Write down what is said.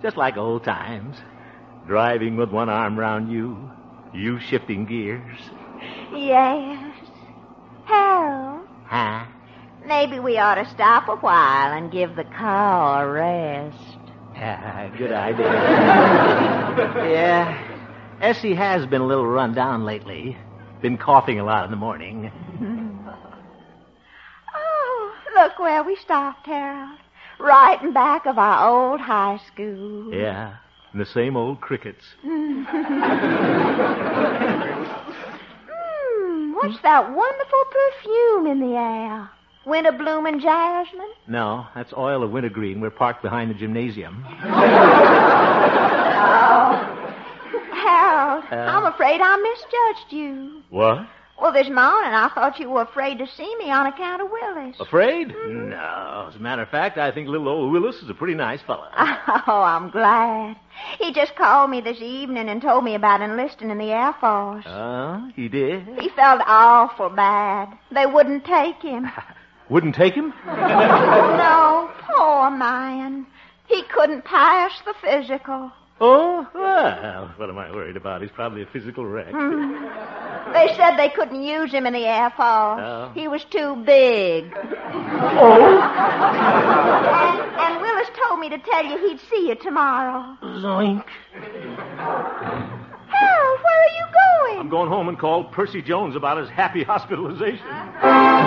just like old times. Driving with one arm round you, you shifting gears. Yes. Harold, Huh? maybe we ought to stop a while and give the car a rest. Good idea. Yeah. Essie has been a little run down lately. Been coughing a lot in the morning. Oh, look where we stopped, Harold. Right in back of our old high school. Yeah, and the same old crickets. What's that wonderful perfume in the air? Winter blooming jasmine? No, that's oil of wintergreen. We're parked behind the gymnasium. Harold, I'm afraid I misjudged you. What? Well, this morning I thought you were afraid to see me on account of Willis. Afraid? No. As a matter of fact, I think little old Willis is a pretty nice fellow. Oh, I'm glad. He just called me this evening and told me about enlisting in the Air Force. Oh, he did? He felt awful bad. They wouldn't take him. Wouldn't take him? No, poor man. He couldn't pass the physical. Oh, well, what am I worried about? He's probably a physical wreck. They said they couldn't use him in the Air Force. Oh. He was too big. Oh? And Willis told me to tell you he'd see you tomorrow. Zoink. Harold, where are you going? I'm going home and call Percy Jones about his happy hospitalization.